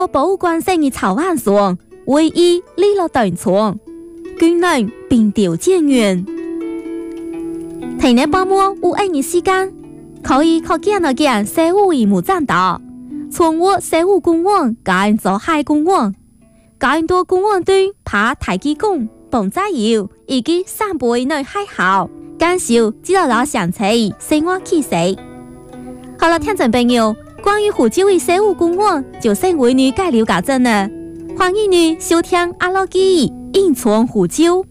博物馆生意草案上，唯一立了断窗，功能并调渐远。体内包膜有1年时间，可以靠见了见生物义务站道，从我生物公园赶走海公园，赶到公园端爬太极宫、蹦仔游以及散步内海校，感受知道老乡亲生活气息。好了，听众朋友，关于湖州的生物公园就先为你介绍到这呢，欢迎你收听阿拉基隐藏湖州。